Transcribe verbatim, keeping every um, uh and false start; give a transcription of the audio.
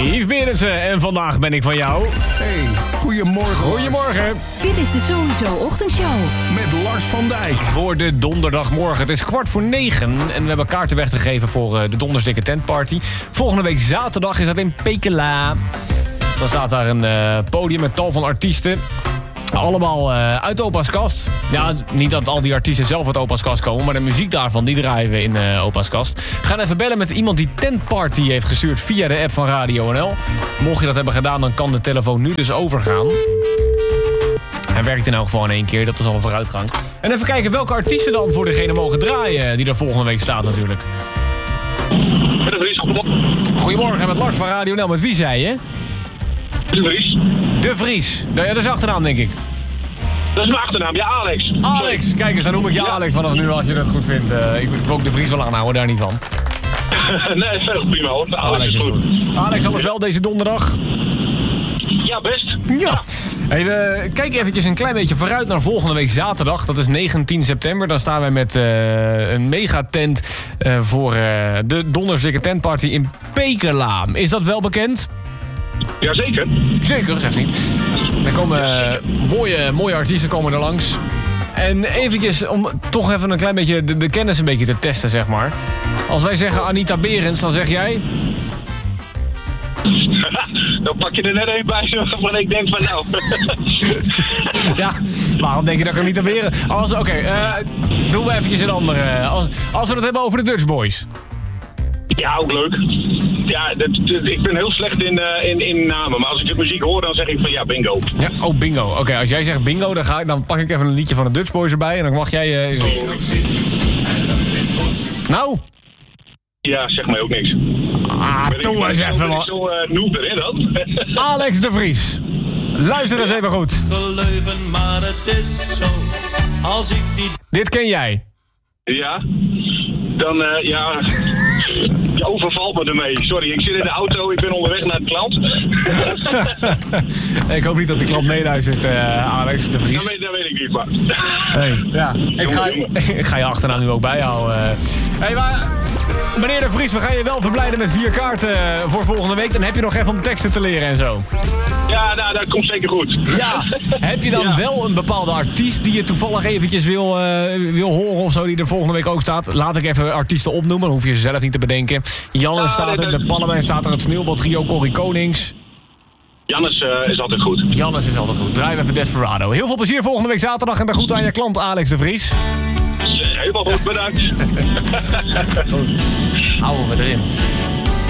Yves Berendsen en vandaag ben ik van jou. Hey, goedemorgen. Goedemorgen. Dit is de Sowieso Ochtendshow. Met Lars van Dijk. Voor de donderdagmorgen. Het is kwart voor negen en we hebben kaarten weg te geven voor uh, de Dondersdikke Tentparty. Volgende week zaterdag is dat in Pekela. Dan staat daar een uh, podium met tal van artiesten. Allemaal uh, uit Opa's Kast. Ja, niet dat al die artiesten zelf uit Opa's Kast komen, maar de muziek daarvan, die draaien we in uh, Opa's Kast. We gaan even bellen met iemand die Tentparty heeft gestuurd via de app van Radio N L. Mocht je dat hebben gedaan, dan kan de telefoon nu dus overgaan. Hij werkt in elk geval in één keer, dat is al een vooruitgang. En even kijken welke artiesten dan voor degene mogen draaien die er volgende week staat natuurlijk. Met de Vries. Goedemorgen, met Lars van Radio N L. Met wie zei je? De Vries. De Vries. Ja, dat is achternaam, denk ik. Dat is mijn achternaam, ja, Alex. Alex, Sorry. kijk eens, dan noem ik je Alex vanaf nu als je dat goed vindt. Uh, ik wil ook De Vries wel aanhouden, daar niet van. Nee, verder prima hoor. Alex, Alex is goed. Alex, alles wel deze donderdag? Ja, best. Ja. Hey, we kijken eventjes een klein beetje vooruit naar volgende week zaterdag. Dat is negentien september. Dan staan wij met uh, een megatent uh, voor uh, de Dondersdikke Tentparty in Pekela. Is dat wel bekend? Jazeker. Zeker, zegt hij. Er komen uh, mooie, mooie artiesten komen er langs. En eventjes, om toch even een klein beetje de, de kennis een beetje te testen, zeg maar. Als wij zeggen Anita Berends, dan zeg jij... Dan pak je er net een bij waarvan ik denk van nou... Ja, waarom denk je dat ik Anita Berends... Oké, okay, uh, doen we eventjes een andere... Als, als we het hebben over de Dutch Boys... Ja, ook leuk. Ja, dat, dat, ik ben heel slecht in, uh, in, in namen. Maar als ik de muziek hoor, dan zeg ik van ja, bingo. Ja, oh, bingo. Oké, okay, als jij zegt bingo, dan, ga ik, dan pak ik even een liedje van de Dutch Boys erbij. En dan mag jij... Uh... Nou? Ja, zeg mij ook niks. Ah, doe eens even, man. Zo uh, noob erin dan. Alex de Vries. Luister eens even goed. Geleuven, maar het is zo. Als ik die... Dit ken jij. Ja. Dan, uh, ja... Je overvalt me ermee. Sorry, ik zit in de auto, ik ben onderweg naar de klant. Ik hoop niet dat die klant meeluistert, uh, Alex de Vries. Dat weet, dat weet ik niet, maar... Hey, ja, ik ga, ik ga je achternaam nu ook bijhouden. Hey, maar, meneer de Vries, we gaan je wel verblijden met vier kaarten voor volgende week. Dan heb je nog even om teksten te leren en zo. Ja, nou, dat komt zeker goed. Ja, heb je dan ja. wel een bepaalde artiest die je toevallig eventjes wil, uh, wil horen of zo, die er volgende week ook staat? Laat ik even artiesten opnoemen, dan hoef je ze zelf niet te bedenken. Jannes ja, staat er, de Pannenwijn staat er, het Sneeuwbaltrio, Corrie Konings. Jannes uh, is altijd goed. Jannes is altijd goed. Draai even Desperado. Heel veel plezier volgende week zaterdag en dan goed aan je klant Alex de Vries. Helemaal goed, bedankt. Goed. Houden we erin.